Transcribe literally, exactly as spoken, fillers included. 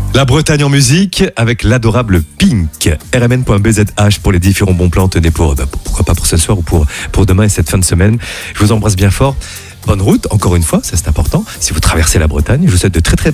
La Bretagne en musique avec l'adorable Pink. R M N point B Z H pour les différents bons plans. Tenez pour, bah, pourquoi pas pour ce soir ou pour, pour demain et cette fin de semaine. Je vous embrasse bien fort. Bonne route, encore une fois, ça c'est important. Si vous traversez la Bretagne, je vous souhaite de très très